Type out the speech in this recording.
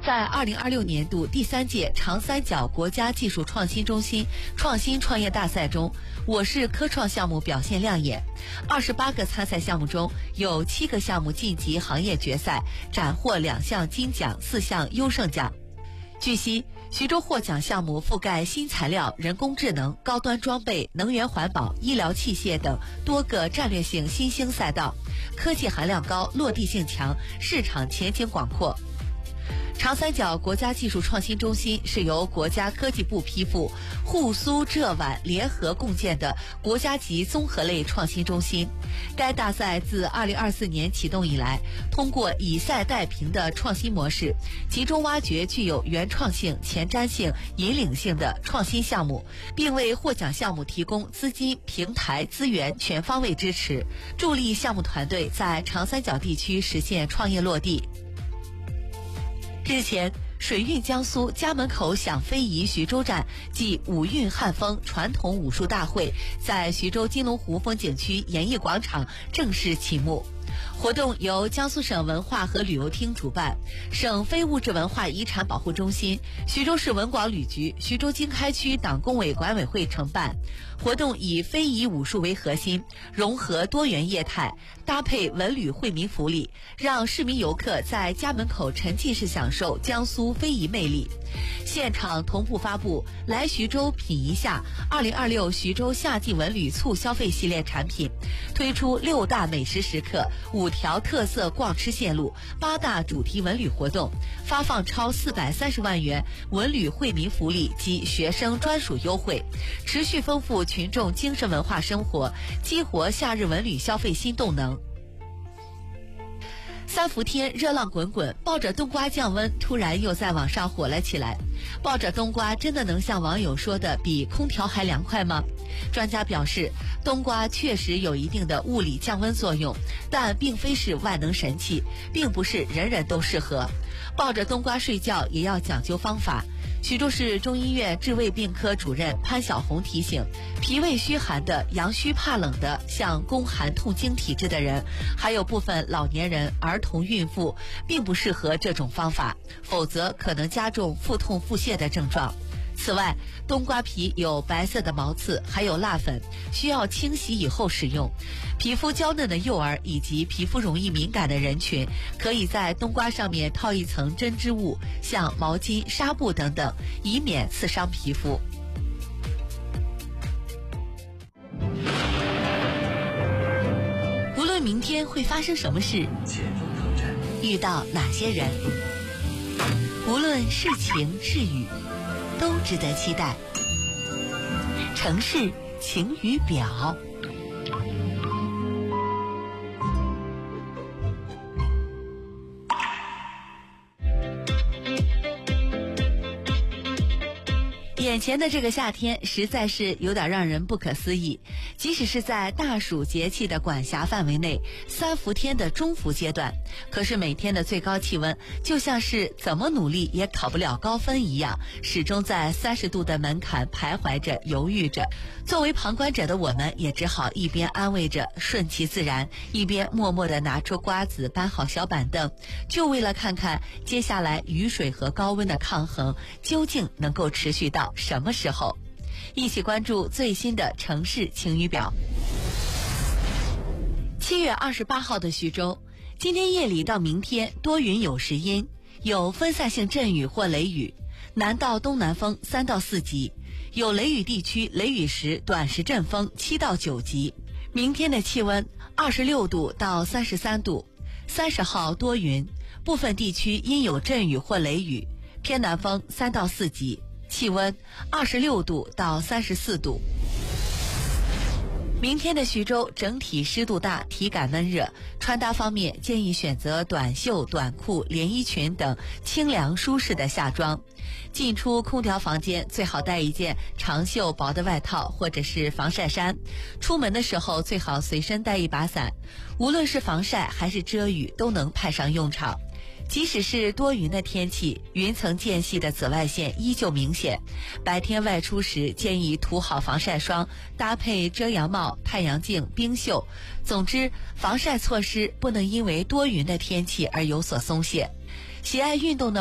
在2026年度第3届长三角国家技术创新中心创新创业大赛中，我市科创项目表现亮眼。28个参赛项目中，有7个项目晋级行业决赛，斩获2项金奖、4项优胜奖。据悉，徐州获奖项目覆盖新材料、人工智能、高端装备、能源环保、医疗器械等多个战略性新兴赛道，科技含量高，落地性强，市场前景广阔。长三角国家技术创新中心是由国家科技部批复、沪苏浙皖联合共建的国家级综合类创新中心。该大赛自2024年启动以来，通过以赛代评的创新模式，集中挖掘具有原创性、前瞻性、引领性的创新项目，并为获奖项目提供资金、平台、资源全方位支持，助力项目团队在长三角地区实现创业落地。日前，水运江苏家门口享非遗徐州站暨五运汉风传统武术大会在徐州金龙湖风景区演艺广场正式启幕。活动由江苏省文化和旅游厅主办，省非物质文化遗产保护中心、徐州市文广旅局、徐州经开区党工委管委会承办。活动以非遗武术为核心，融合多元业态，搭配文旅惠民福利，让市民游客在家门口沉浸式享受江苏非遗魅力。现场同步发布来徐州品一下2026徐州夏季文旅促消费系列产品，推出6大美食时刻、5条特色逛吃线路、8大主题文旅活动，发放超430万元文旅惠民福利及学生专属优惠，持续丰富群众精神文化生活，激活夏日文旅消费新动能。三伏天热浪滚滚，抱着冬瓜降温突然又在网上火了起来。抱着冬瓜真的能像网友说的比空调还凉快吗？专家表示，冬瓜确实有一定的物理降温作用，但并非是万能神器，并不是人人都适合。抱着冬瓜睡觉也要讲究方法。徐州市中医院治胃病科主任潘晓红提醒，脾胃虚寒的、阳虚怕冷的、像宫寒痛经体质的人，还有部分老年人、儿童、孕妇，并不适合这种方法，否则可能加重腹痛腹泻的症状。此外，冬瓜皮有白色的毛刺，还有蜡粉，需要清洗以后使用。皮肤娇嫩的幼儿以及皮肤容易敏感的人群，可以在冬瓜上面套一层针织物，像毛巾、纱布等等，以免刺伤皮肤。无论明天会发生什么事，遇到哪些人，无论是晴是雨，都值得期待。城市晴雨表。眼前的这个夏天实在是有点让人不可思议，即使是在大暑节气的管辖范围内，三伏天的中伏阶段，可是每天的最高气温就像是怎么努力也考不了高分一样，始终在30度的门槛徘徊着犹豫着。作为旁观者的我们也只好一边安慰着顺其自然，一边默默地拿出瓜子搬好小板凳，就为了看看接下来雨水和高温的抗衡究竟能够持续到什么时候。一起关注最新的城市晴雨表。7月28号的徐州，今天夜里到明天多云有时阴，有分散性阵雨或雷雨，南到东南风3到4级，有雷雨地区雷雨时短时阵风7到9级。明天的气温26度到33度，30号多云，部分地区阴有阵雨或雷雨，偏南风3到4级，气温26度到34度。明天的徐州整体湿度大，体感温热，穿搭方面建议选择短袖、短裤、连衣裙等清凉舒适的夏装。进出空调房间最好带一件长袖薄的外套或者是防晒衫，出门的时候最好随身带一把伞，无论是防晒还是遮雨都能派上用场。即使是多云的天气，云层间隙的紫外线依旧明显，白天外出时建议涂好防晒霜，搭配遮阳帽、太阳镜、冰袖。总之，防晒措施不能因为多云的天气而有所松懈。喜爱运动的